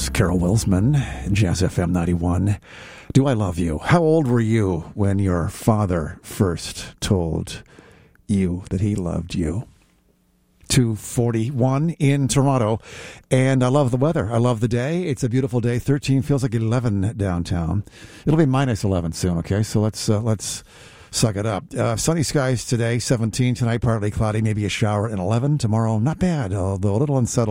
That's Carol Wilsman, Jazz FM 91. Do I love you? How old were you when your father first told you that he loved you? 2:41 in Toronto, and I love the weather. I love the day. It's a beautiful day. 13 feels like 11 downtown. It'll be minus 11 soon. Okay, so let's suck it up. Sunny skies today. 17 tonight, partly cloudy, maybe a shower, and 11 tomorrow. Not bad, although a little unsettled.